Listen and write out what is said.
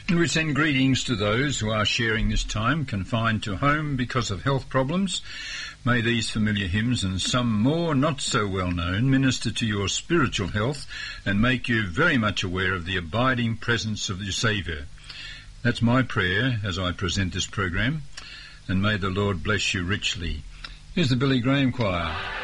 And we send greetings to those who are sharing this time confined to home because of health problems. May these familiar hymns and some more not so well known minister to your spiritual health and make you very much aware of the abiding presence of your Saviour. That's my prayer as I present this program, and may the Lord bless you richly. Here's the Billy Graham Choir.